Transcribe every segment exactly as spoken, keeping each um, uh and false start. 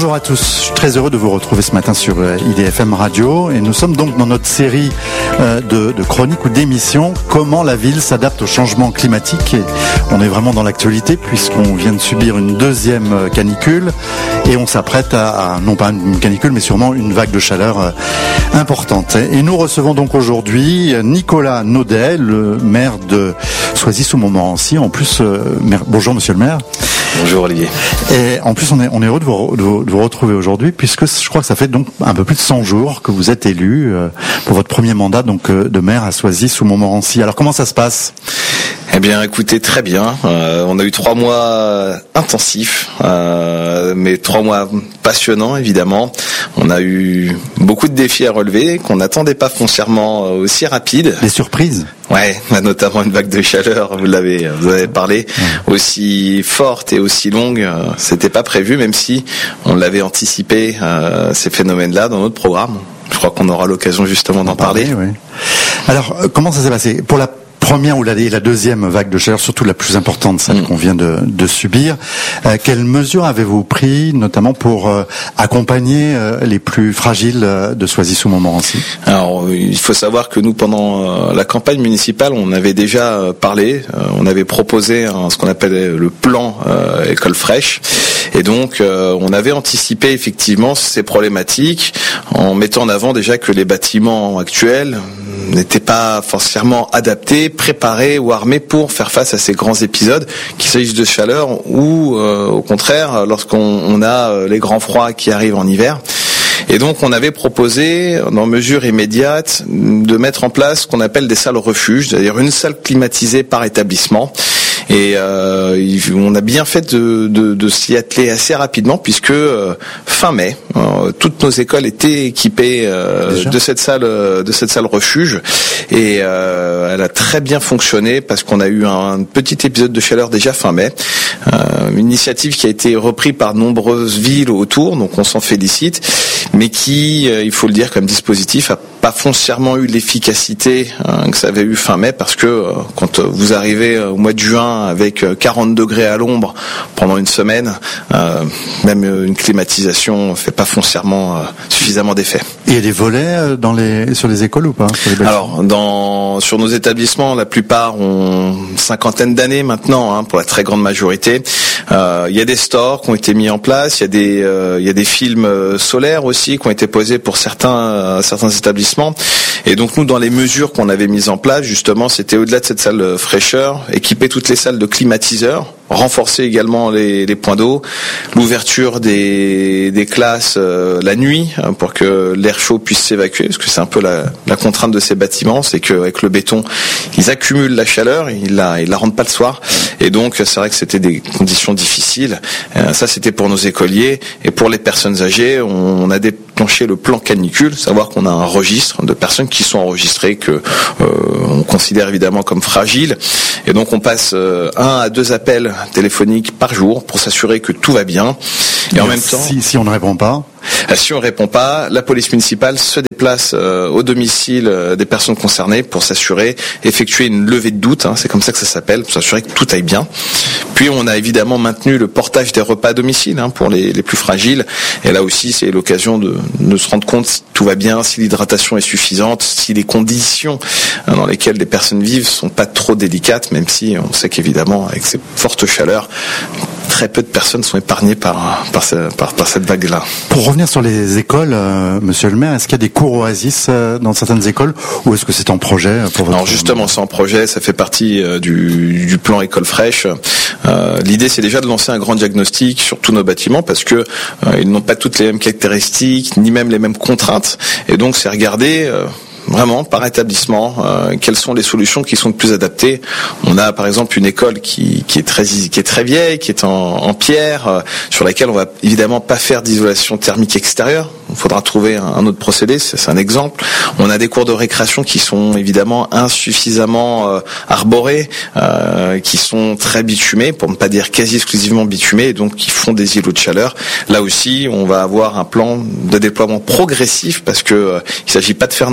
Bonjour à tous, je suis très heureux de vous retrouver ce matin sur I D F M Radio et nous sommes donc dans notre série de, de chroniques ou d'émissions Comment la ville s'adapte au changement climatique. Et on est vraiment dans l'actualité puisqu'on vient de subir une deuxième canicule et on s'apprête à, à non pas une canicule mais sûrement une vague de chaleur importante. Et nous recevons donc aujourd'hui Nicolas Naudet, le maire de Soisy-sous-Montmorency. En plus, euh, maire... bonjour monsieur le maire. Bonjour Olivier. Et en plus, on est, on est heureux de vous, de, vous, de vous retrouver aujourd'hui, puisque je crois que ça fait donc un peu plus de cent jours que vous êtes élu euh, pour votre premier mandat donc euh, de maire à Soisy-sous-Montmorency. Alors comment ça se passe ? Eh bien, écoutez, très bien. Euh, on a eu trois mois intensifs, euh, mais trois mois passionnants, évidemment. On a eu beaucoup de défis à relever, qu'on n'attendait pas foncièrement aussi rapides. Des surprises ? Ouais, notamment une vague de chaleur, vous l'avez, vous avez parlé, ouais. Aussi forte et aussi longue, euh, c'était pas prévu, même si on l'avait anticipé, euh, ces phénomènes-là dans notre programme. Je crois qu'on aura l'occasion justement d'en parler. parler oui. Alors, euh, comment ça s'est passé ? Pour la première ou la, la deuxième vague de chaleur, surtout la plus importante, celle mmh. qu'on vient de, de subir. Euh, quelles mesures avez-vous pris, notamment pour euh, accompagner euh, les plus fragiles euh, de Soisy-sous-Montmorency ? Alors, il faut savoir que nous, pendant euh, la campagne municipale, on avait déjà euh, parlé, euh, on avait proposé hein, ce qu'on appelle le plan euh, école fraîche, et donc euh, on avait anticipé effectivement ces problématiques en mettant en avant déjà que les bâtiments actuels n'étaient pas forcément adaptés, préparés ou armés pour faire face à ces grands épisodes, qu'il s'agisse de chaleur ou euh, au contraire lorsqu'on on a les grands froids qui arrivent en hiver. Et donc on avait proposé, en mesure immédiate, de mettre en place ce qu'on appelle des salles refuges, c'est-à-dire une salle climatisée par établissement. Et euh, on a bien fait de, de, de s'y atteler assez rapidement puisque euh, fin mai, euh, toutes nos écoles étaient équipées euh, de cette salle, de cette salle refuge, et euh, elle a très bien fonctionné parce qu'on a eu un petit épisode de chaleur déjà fin mai, euh, une initiative qui a été reprise par de nombreuses villes autour, donc on s'en félicite, mais qui, euh, il faut le dire, comme dispositif, a pas foncièrement eu l'efficacité hein, que ça avait eu fin mai parce que euh, quand vous arrivez euh, au mois de juin avec quarante degrés à l'ombre pendant une semaine, euh, même une climatisation fait pas foncièrement euh, suffisamment d'effet. Et il y a des volets dans les, sur les écoles ou pas ? Alors, dans, sur nos établissements, la plupart ont une cinquantaine d'années maintenant, hein, pour la très grande majorité. Euh, il y a des stores qui ont été mis en place, il y a des, euh, il y a des films solaires aussi qui ont été posés pour certains, euh, certains établissements. Et donc nous, dans les mesures qu'on avait mises en place, justement, c'était au-delà de cette salle fraîcheur, équiper toutes les salles de climatiseurs, renforcer également les, les points d'eau, l'ouverture des, des classes euh, la nuit hein, pour que l'air chaud puisse s'évacuer, parce que c'est un peu la, la contrainte de ces bâtiments, c'est qu'avec le béton, ils accumulent la chaleur, ils la, ils la rendent pas le soir, et donc c'est vrai que c'était des conditions difficiles. Euh, ça, c'était pour nos écoliers, et pour les personnes âgées, on, on a déclenché le plan canicule, savoir qu'on a un registre de personnes qui sont enregistrées, que euh, on considère évidemment comme fragiles, et donc on passe euh, un à deux appels téléphoniques par jour pour s'assurer que tout va bien. Et mais en même temps, si, si on ne répond pas, si on répond pas, la police municipale se déplace euh, au domicile euh, des personnes concernées pour s'assurer, effectuer une levée de doute, hein, c'est comme ça que ça s'appelle, pour s'assurer que tout aille bien. Puis on a évidemment maintenu le portage des repas à domicile hein, pour les, les plus fragiles. Et là aussi, c'est l'occasion de, de se rendre compte si tout va bien, si l'hydratation est suffisante, si les conditions hein, dans lesquelles les personnes vivent sont pas trop délicates, même si on sait qu'évidemment, avec ces fortes chaleurs, très peu de personnes sont épargnées par, par, ce, par, par cette vague-là. Pour revenir sur les écoles, euh, monsieur le maire, est-ce qu'il y a des cours oasis euh, dans certaines écoles ou est-ce que c'est en projet pour votre... Non, justement, c'est en projet, ça fait partie euh, du, du plan école fraîche. Euh, l'idée, c'est déjà de lancer un grand diagnostic sur tous nos bâtiments parce que euh, ils n'ont pas toutes les mêmes caractéristiques, ni même les mêmes contraintes. Et donc, c'est regarder... Euh, Vraiment, par établissement, euh, quelles sont les solutions qui sont les plus adaptées. On a par exemple une école qui, qui est très qui est très vieille, qui est en, en pierre, euh, sur laquelle on va évidemment pas faire d'isolation thermique extérieure. Il faudra trouver un, un autre procédé, c'est, c'est un exemple. On a des cours de récréation qui sont évidemment insuffisamment euh, arborés, euh, qui sont très bitumés, pour ne pas dire quasi exclusivement bitumés, et donc qui font des îlots de chaleur. Là aussi, on va avoir un plan de déploiement progressif parce que euh, il s'agit pas de faire n'importe quoi.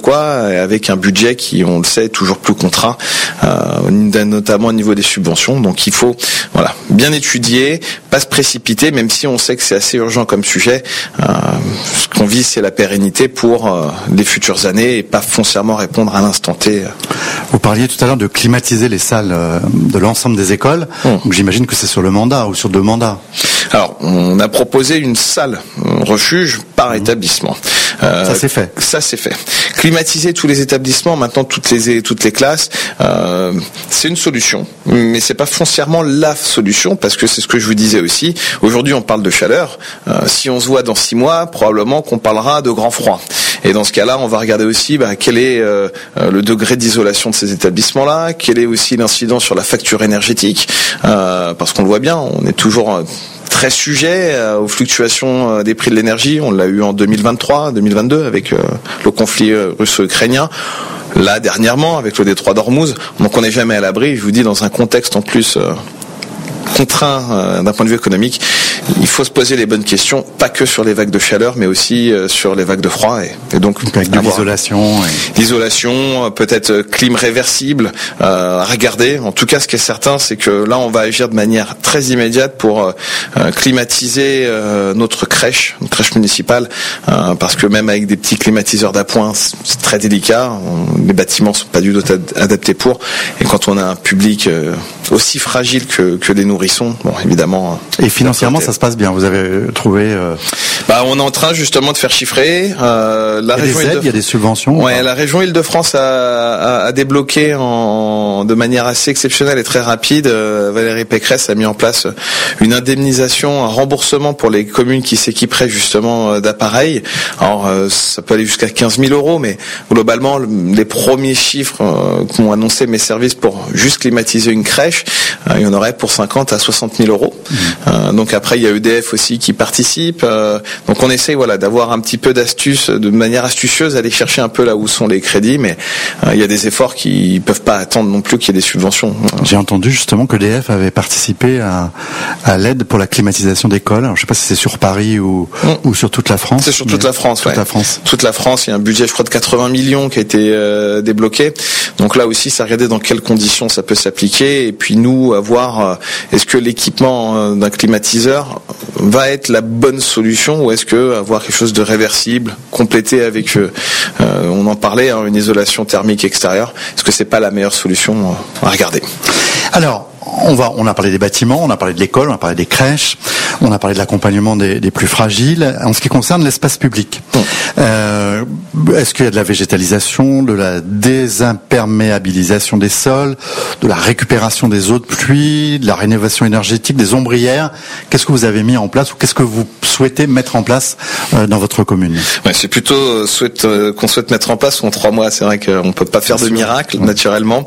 quoi, avec un budget qui, on le sait, est toujours plus contraint, euh, notamment au niveau des subventions. Donc il faut, voilà, bien étudier, pas se précipiter, même si on sait que c'est assez urgent comme sujet. Euh, ce qu'on vise, c'est la pérennité pour euh, les futures années et pas foncièrement répondre à l'instant T. Vous parliez tout à l'heure de climatiser les salles de l'ensemble des écoles. Hum. Donc j'imagine que c'est sur le mandat ou sur deux mandats. Alors, on a proposé une salle refuge par mmh. établissement. Euh, ça c'est fait. Ça c'est fait. Climatiser tous les établissements, maintenant toutes les toutes les classes, euh, c'est une solution, mais c'est pas foncièrement la solution parce que c'est ce que je vous disais aussi. Aujourd'hui, on parle de chaleur. Euh, si on se voit dans six mois, probablement qu'on parlera de grand froid. Et dans ce cas-là, on va regarder aussi bah, quel est euh, le degré d'isolation de ces établissements-là, quel est aussi l'incidence sur la facture énergétique, euh, parce qu'on le voit bien, on est toujours euh, très sujet euh, aux fluctuations euh, des prix de l'énergie. On l'a eu en deux mille vingt-trois, deux mille vingt-deux avec euh, le conflit euh, russo-ukrainien. Là, dernièrement, avec le détroit d'Ormuz. Donc, on n'est jamais à l'abri. Je vous dis, dans un contexte en plus euh, contraint euh, d'un point de vue économique, il faut se poser les bonnes questions, pas que sur les vagues de chaleur, mais aussi euh, sur les vagues de froid. Et, et donc, donc avec de l'isolation. Et... L'isolation, peut-être euh, clim réversible, euh, à regarder. En tout cas, ce qui est certain, c'est que là, on va agir de manière très immédiate pour euh, climatiser euh, notre crèche, une crèche municipale, euh, parce que même avec des petits climatiseurs d'appoint, c'est très délicat. On, les bâtiments sont pas du tout adaptés pour. Et quand on a un public euh, aussi fragile que, que les nourrissons, bon, évidemment. Et financièrement, ça se passe bien. Vous avez trouvé. Euh... Bah, on est en train justement de faire chiffrer. Euh, la il y a région des aides, il y a des subventions. Ouais, la région Île-de-France a, a, a débloqué en, de manière assez exceptionnelle et très rapide. Euh, Valérie Pécresse a mis en place une indemnisation, un remboursement pour les communes qui s'équiperaient justement d'appareils. Alors, euh, ça peut aller jusqu'à quinze mille euros, mais globalement, les premiers chiffres euh, qu'ont annoncé mes services pour juste climatiser une crèche, euh, il y en aurait pour cinquante à soixante mille euros. Mmh. Euh, donc après, il y a E D F aussi qui participe. Euh, donc on essaye, voilà, d'avoir un petit peu d'astuce, de manière astucieuse, aller chercher un peu là où sont les crédits, mais euh, il y a des efforts qui peuvent pas attendre non plus qu'il y ait des subventions. J'ai entendu justement que E D F avait participé à, à l'aide pour la climatisation d'écoles. Alors, je sais pas si c'est sur Paris ou, mmh. ou sur toute la France. C'est sur toute la France, toute ouais. la France. Toute la France. Il y a un budget, je crois, de quatre-vingts millions qui a été euh, débloqué. Donc là aussi, ça regarder dans quelles conditions ça peut s'appliquer, et puis nous, à voir euh, est-ce que l'équipement euh, d'un climatiseur va être la bonne solution, ou est-ce que avoir quelque chose de réversible, complété avec, euh, euh, on en parlait, hein, une isolation thermique extérieure, est-ce que c'est pas la meilleure solution euh, à regarder? Alors, on va, on a parlé des bâtiments, on a parlé de l'école, on a parlé des crèches, on a parlé de l'accompagnement des, des plus fragiles. En ce qui concerne l'espace public, mmh. euh, est-ce qu'il y a de la végétalisation, de la désimperméabilisation des sols, de la récupération des eaux de pluie, de la rénovation énergétique, des ombrières? Qu'est-ce que vous avez mis en place, ou qu'est-ce que vous souhaitez mettre en place euh, dans votre commune? Ouais, c'est plutôt euh, souhaite, euh, qu'on souhaite mettre en place en trois mois. C'est vrai qu'on peut pas faire Bien de sûr. miracle, mmh. naturellement.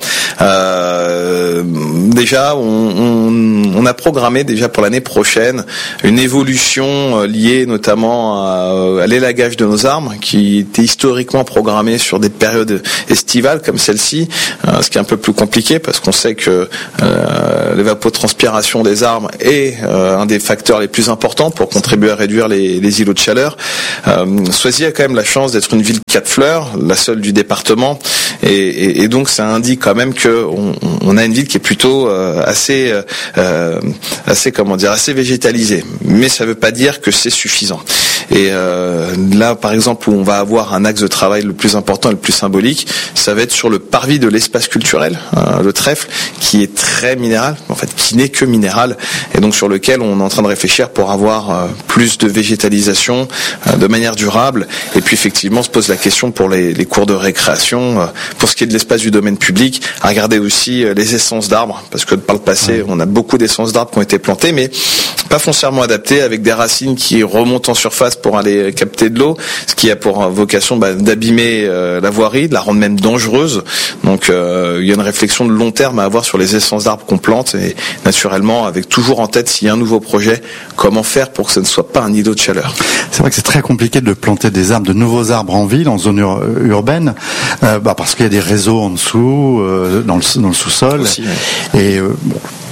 Euh, déjà, on, on, on a programmé déjà pour l'année prochaine une évolution liée notamment à, à l'élagage de nos arbres, qui était historiquement programmé sur des périodes estivales comme celle-ci, euh, ce qui est un peu plus compliqué parce qu'on sait que euh, l'évapotranspiration des arbres est euh, un des facteurs les plus importants pour contribuer à réduire les, les îlots de chaleur. Euh, Soisy a quand même la chance d'être une ville quatre fleurs, la seule du département, et, et, et donc ça indique quand même que on, on a une ville qui est plutôt euh, assez, euh, assez comment dire, assez végétalisée. Mais ça ne veut pas dire que c'est suffisant. Et euh, là, par exemple, où on va avoir un axe de travail le plus important et le plus symbolique, ça va être sur le parvis de l'espace culturel, euh, le trèfle, qui est très minéral, en fait, qui n'est que minéral, et donc sur lequel on est en train de réfléchir pour avoir euh, plus de végétalisation euh, de manière durable. Et puis effectivement, se pose la question pour les, les cours de récréation, euh, pour ce qui est de l'espace du domaine public, à regarder aussi euh, les essences d'arbres, parce que par le passé, on a beaucoup d'essences d'arbres qui ont été plantées, mais pas foncièrement adaptées, avec des racines qui remontent en surface pour aller capter de l'eau, ce qui a pour vocation bah, d'abîmer euh, la voirie, de la rendre même dangereuse. Donc euh, il y a une réflexion de long terme à avoir sur les essences d'arbres qu'on plante, et naturellement avec toujours en tête, s'il y a un nouveau projet, comment faire pour que ce ne soit pas un îlot de chaleur. C'est vrai que c'est très compliqué de planter des arbres, de nouveaux arbres en ville, en zone ur- urbaine, euh, bah, parce qu'il y a des réseaux en dessous, euh, dans le, dans le sous-sol. Aussi, ouais. Et euh, bon,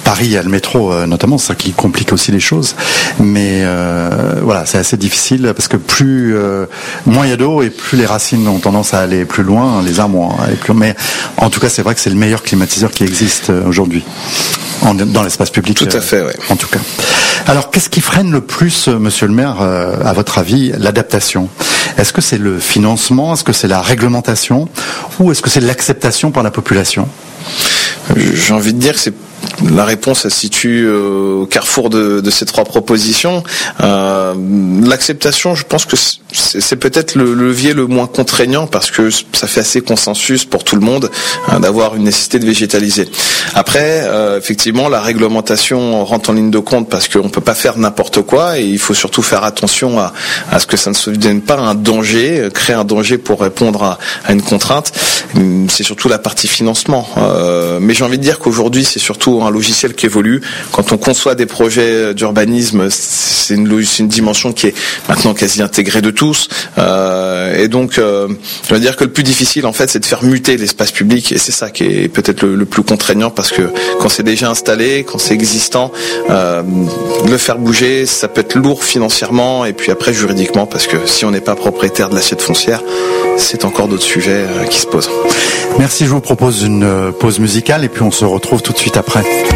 Paris, il y a le métro euh, notamment, c'est ça qui complique aussi les choses. Mais euh, voilà, c'est assez difficile parce que plus euh, moins il y a d'eau et plus les racines ont tendance à aller plus loin, les arbres vont aller plus loin. Mais en tout cas, c'est vrai que c'est le meilleur climatiseur qui existe euh, aujourd'hui en, dans l'espace public. Tout à fait, oui. Euh, en tout cas. Alors, qu'est-ce qui freine le plus, Monsieur le maire, euh, à votre avis, l'adaptation ? Est-ce que c'est le financement ? Est-ce que c'est la réglementation ? Ou est-ce que c'est l'acceptation par la population ? J'ai envie de dire que c'est la réponse, elle se situe au carrefour de, de ces trois propositions. Euh, l'acceptation, je pense que c'est, c'est peut-être le levier le moins contraignant parce que ça fait assez consensus pour tout le monde hein, d'avoir une nécessité de végétaliser. Après, euh, effectivement, la réglementation rentre en ligne de compte parce qu'on peut pas faire n'importe quoi et il faut surtout faire attention à, à ce que ça ne se devienne pas un danger, créer un danger pour répondre à, à une contrainte. C'est surtout la partie financement. Euh, mais j'ai envie de dire qu'aujourd'hui, c'est surtout un logiciel qui évolue. Quand on conçoit des projets d'urbanisme, c'est une, c'est une dimension qui est maintenant quasi intégrée de tous. Euh, et donc, euh, je veux dire que le plus difficile, en fait, c'est de faire muter l'espace public. Et c'est ça qui est peut-être le, le plus contraignant parce que quand c'est déjà installé, quand c'est existant, euh, le faire bouger, ça peut être lourd financièrement et puis après juridiquement parce que si on n'est pas propriétaire de l'assiette foncière, c'est encore d'autres sujets euh, qui se posent. Merci, je vous propose une pause musicale et puis on se retrouve tout de suite après.